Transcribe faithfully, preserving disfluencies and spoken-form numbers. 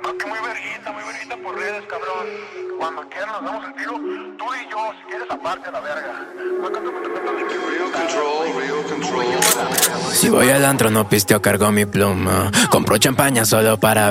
que muy verguita, muy verguita por redes, cabrón. Cuando quieras nos damos el tiro, tú y yo, si quieres aparte a la verga. Real control, real control. Si voy al antro no pisteo, cargo mi pluma. Compro champaña solo para